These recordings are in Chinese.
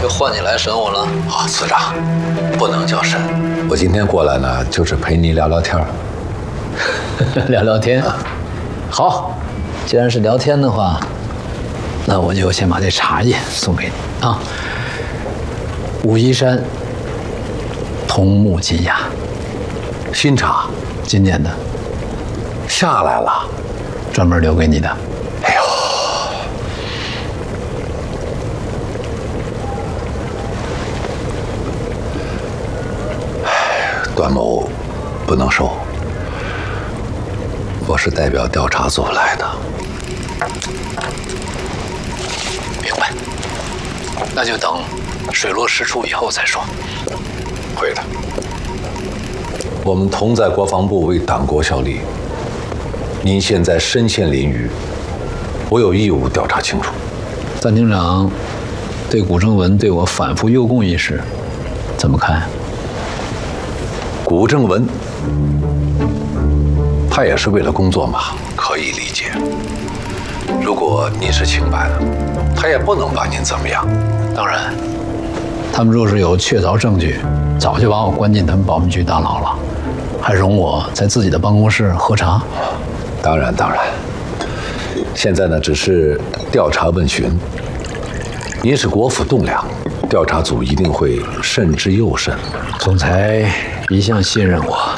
就换你来审我了。 啊，司长，不能叫审。我今天过来呢，就是陪你聊聊天儿。 聊聊天。好，既然是聊天的话，那我就先把这茶叶送给你啊。武夷山桐木金芽， 新茶， 今年的， 下来了， 专门留给你的。 哎呦，段某不能收，我是代表调查组来的。 明白，那就等水落石出以后再说。 会的，我们同在国防部为党国效力。您现在身陷囹圄，我有义务调查清楚。 暂厅长对古正文对我反复诱供一事怎么看？ 古正文，他也是为了工作嘛，可以理解。如果您是清白的，他也不能把您怎么样。 当然，他们若是有确凿证据，早就把我关进他们保密局当牢了，还容我在自己的办公室喝茶。 当然，当然。现在呢，只是调查问询。您是国府栋梁，调查组一定会慎之又慎。 总裁一向信任我，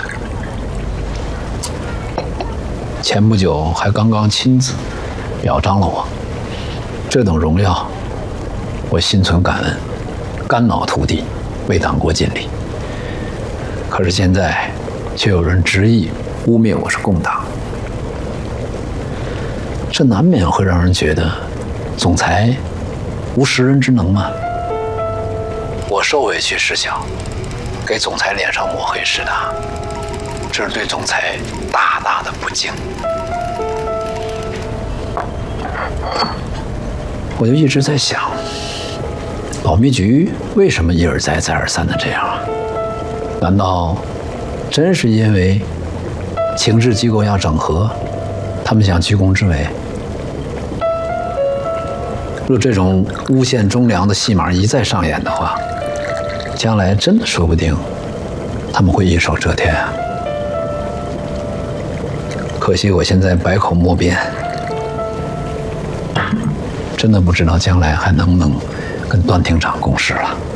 前不久还刚刚亲自表彰了我，这等荣耀，我心存感恩，肝脑涂地，为党国尽力。可是现在，却有人执意污蔑我是共党，这难免会让人觉得，总裁无识人之能吗？我受委屈事小，给总裁脸上抹黑是的，这是对总裁大大的不敬。我就一直在想，保密局为什么一而再再而三的这样啊？难道真是因为情治机构要整合，他们想居功至伟？若这种诬陷忠良的戏码一再上演的话，将来真的说不定他们会一手遮天啊！可惜我现在百口莫辩，真的不知道将来还能不能跟段厅长共事了。